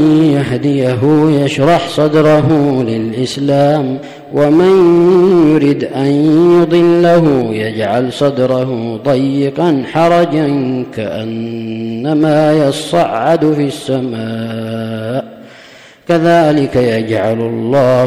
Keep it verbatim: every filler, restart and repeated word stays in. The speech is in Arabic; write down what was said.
يهديه يشرح صدره للإسلام ومن يرد أن يضله يجعل صدره ضيقا حرجا كأنما يصعد في السماء كذلك يجعل الله